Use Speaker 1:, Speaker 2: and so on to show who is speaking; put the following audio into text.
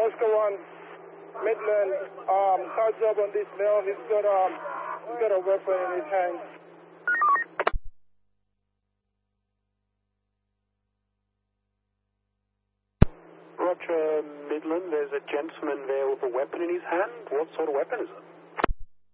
Speaker 1: Oscar 1, Midland, cards up on this male. He's got a weapon in his hand.
Speaker 2: Roger, Midland, there's a gentleman there with a weapon in his hand. What sort of weapon is it?